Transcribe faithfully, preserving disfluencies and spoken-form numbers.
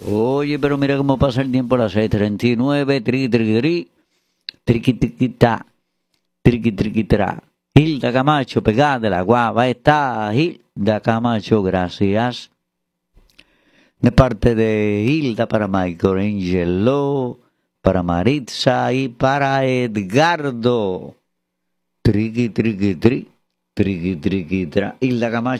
Oye, pero mira cómo pasa el tiempo a las seis treinta y nueve, triqui triqui tri, triqui triqui ta, triqui triqui tra. Hilda Camacho, pegada de la guava está Hilda Camacho, gracias. De parte de Hilda para Michael Angelo, para Maritza y para Edgardo. Triqui triqui tri, triqui triqui tra. Hilda Camacho.